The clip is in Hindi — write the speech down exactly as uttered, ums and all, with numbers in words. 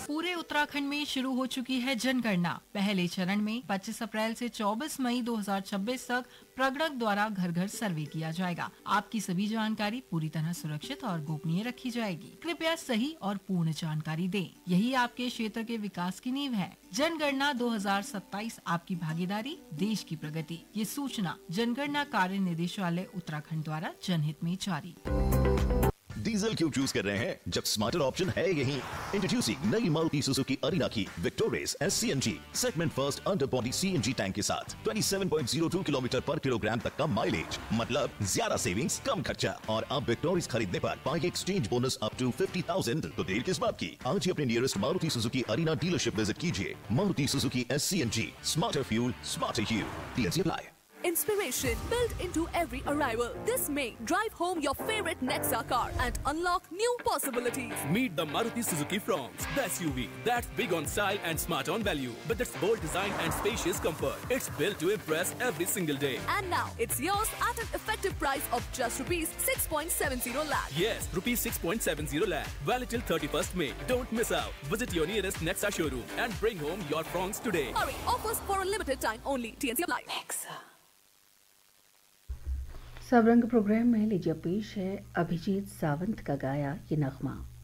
पूरे उत्तराखंड में शुरू हो चुकी है जनगणना। पहले चरण में पच्चीस अप्रैल से चौबीस मई दो हज़ार छब्बीस तक प्रगणक द्वारा घर घर सर्वे किया जाएगा। आपकी सभी जानकारी पूरी तरह सुरक्षित और गोपनीय रखी जाएगी। कृपया सही और पूर्ण जानकारी दें। यही आपके क्षेत्र के विकास की नींव है। जनगणना दो हज़ार सत्ताईस, आपकी भागीदारी, देश की प्रगति। ये सूचना जनगणना कार्य निदेशालय उत्तराखंड द्वारा जनहित में जारी। डीजल क्यों चूज कर रहे हैं जब स्मार्टर ऑप्शन है यही। इंट्रोड्यूसिंग नई मारुति सुजुकी अरीना की विक्टोरेस S C N G segment first under body C N G tank के साथ सत्ताईस पॉइंट ज़ीरो दो किलोमीटर पर किलोग्राम तक का माइलेज, मतलब ज्यादा सेविंग्स कम खर्चा। और अब विक्टोरेस खरीदने पर पाएंगे exchange bonus up to fifty thousand. तो देर किस बात की, आज ही अपने nearest Maruti Suzuki arena dealership visit कीजिए। Maruti Suzuki S C N G, smarter fuel, smarter you. T N C apply. Inspiration built into every arrival. This May, drive home your favorite Nexa car and unlock new possibilities. Meet the Maruti Suzuki Fronx, the S U V that's big on style and smart on value, with its bold design and spacious comfort. It's built to impress every single day. And now it's yours at an effective price of just rupees six point seven zero lakh. Yes, rupees six point seven zero lakh. Valid till thirty-first May. Don't miss out. Visit your nearest Nexa showroom and bring home your Fronx today. Hurry! Offers for a limited time only. T N C apply. Nexa. Sabrang programme में लीजिए पेश है अभिजीत सावंत का गाया ये नगमा।